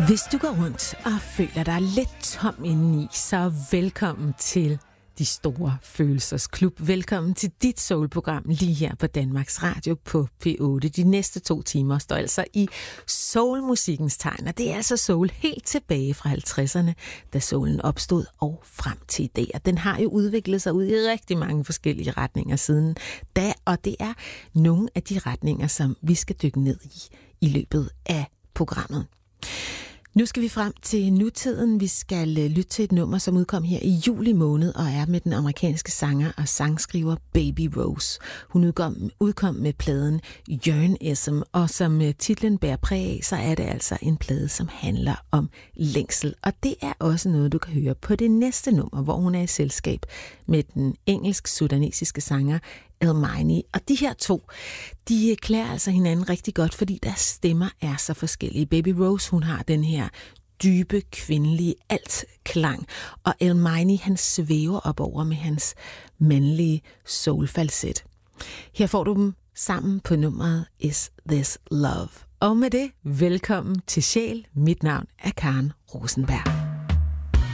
Hvis du går rundt og føler dig lidt tom indeni, så velkommen til De Store Følelsers Klub. Velkommen til dit soulprogram lige her på Danmarks Radio på P8. De næste 2 timer står altså i soulmusikkens tegn, og det er altså soul helt tilbage fra 50'erne, da soulen opstod og frem til i dag. Og den har jo udviklet sig ud i rigtig mange forskellige retninger siden da, og det er nogle af de retninger, som vi skal dykke ned i løbet af programmet. Nu skal vi frem til nutiden. Vi skal lytte til et nummer, som udkom her i juli måned, og er med den amerikanske sanger og sangskriver Baby Rose. Hun udkom med pladen Yearnism, og som titlen bærer præg af, så er det altså en plade, som handler om længsel. Og det er også noget, du kan høre på det næste nummer, hvor hun er i selskab med den engelsk-sudanesiske sanger Elmini. Og de her to, de klæder altså hinanden rigtig godt, fordi deres stemmer er så forskellige. Baby Rose, hun har den her dybe, kvindelige altklang, og Elmini, han svæver op over med hans mandlige soulfalset. Her får du dem sammen på nummeret Is This Love. Og med det, velkommen til Sjæl. Mit navn er Karen Rosenberg.